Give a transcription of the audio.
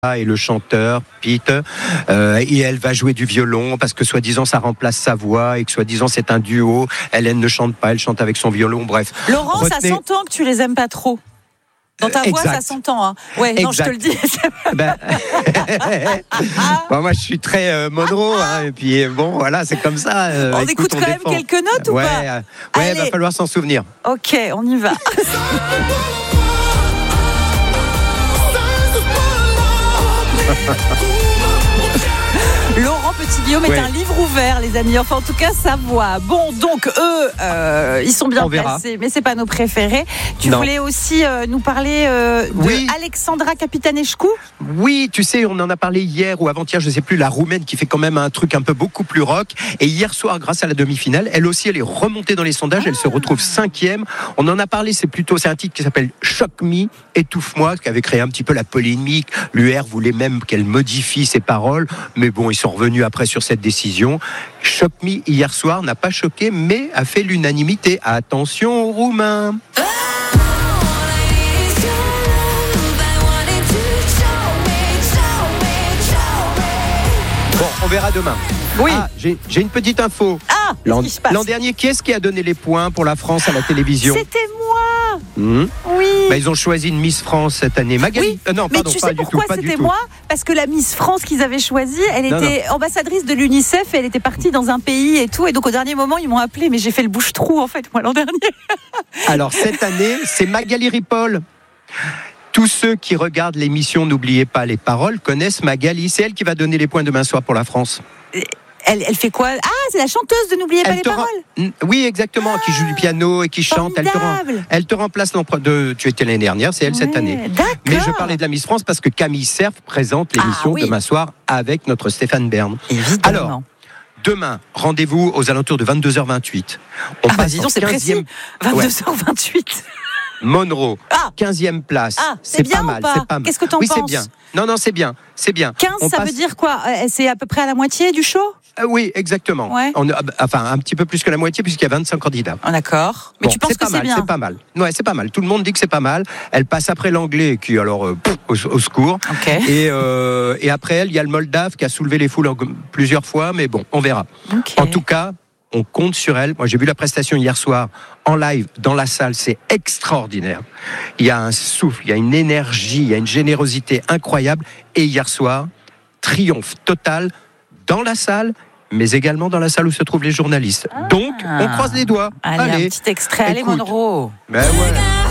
et le chanteur Pete, et elle va jouer du violon parce que soi-disant ça remplace sa voix et que soi-disant c'est un duo. Elle ne chante pas, elle chante avec son violon, bref. Laurent, ça s'entend que tu les aimes pas trop. Dans ta voix, ça s'entend. Hein. Ouais, non, je te le dis. Bon, moi, je suis très Monroe, hein, et puis bon, voilà, c'est comme ça. On écoute quand même quelques notes ou pas? Ouais, il va falloir s'en souvenir. Ok, on y va. Laurent Petit-Guillaume est un livre ouvert, les amis. Enfin, en tout cas, sa voix. Bon, donc eux, ils sont bien placés, mais c'est pas nos préférés. Tu voulais aussi nous parler de Alexandra Capitanescu. Oui, tu sais, on en a parlé hier ou avant-hier, je sais plus, la Roumaine qui fait quand même un truc un peu beaucoup plus rock. Et hier soir, grâce à la demi-finale, elle aussi, elle est remontée dans les sondages. Elle se retrouve 5e. On en a parlé, c'est un titre qui s'appelle Choc Me, Étouffe-moi, qui avait créé un petit peu la polémique. L'UR voulait même qu'elle modifie ses paroles, mais bon, ils sont revenus après sur cette décision. Choc Me hier soir n'a pas choqué, mais a fait l'unanimité. Attention aux Roumains. Bon, on verra demain. Oui. J'ai une petite info. L'an dernier, qui est-ce qui a donné les points pour la France à la télévision? C'était moi. Oui. Ils ont choisi une Miss France cette année. Magali. Non, pardon, mais tu sais pourquoi c'était moi? Parce que la Miss France qu'ils avaient choisie, elle était ambassadrice de l'UNICEF et elle était partie dans un pays et tout. Et donc au dernier moment, ils m'ont appelé, mais j'ai fait le bouche-trou en fait, moi, l'an dernier. Alors cette année, c'est Magali Ripoll. Tous ceux qui regardent l'émission N'oubliez pas les paroles connaissent Magali. C'est elle qui va donner les points demain soir pour la France. Elle fait quoi? Ah, c'est la chanteuse de N'oubliez pas les paroles. Oui, exactement, qui joue du piano et qui chante. Elle te remplace. Tu étais l'année dernière, c'est elle cette année. D'accord. Mais je parlais de la Miss France parce que Camille Cerf présente l'émission demain soir avec notre Stéphane Bern. Évidemment. Alors, demain, rendez-vous aux alentours de 22h28. On passe dis donc, c'est précis. 22h28. Monroe, 15e place. C'est bien pas mal, ou pas? C'est pas mal. Qu'est-ce que t'en penses? Oui, c'est bien. Non, c'est bien. 15, ça veut dire quoi? C'est à peu près à la moitié du show? Oui, exactement. Ouais. Enfin, un petit peu plus que la moitié, puisqu'il y a 25 candidats. D'accord. Mais tu penses que c'est bien? C'est pas mal. Ouais, c'est pas mal. Tout le monde dit que c'est pas mal. Elle passe après l'anglais, qui alors au secours. Okay. Et après elle, il y a le moldave qui a soulevé les foules plusieurs fois, mais bon, on verra. En tout cas, on compte sur elle. Moi, j'ai vu la prestation hier soir en live dans la salle. C'est extraordinaire. Il y a un souffle, il y a une énergie, il y a une générosité incroyable. Et hier soir, triomphe total dans la salle, mais également dans la salle où se trouvent les journalistes. Donc, on croise les doigts. Allez, un petit extrait. Allez, Monroe. Ben ouais.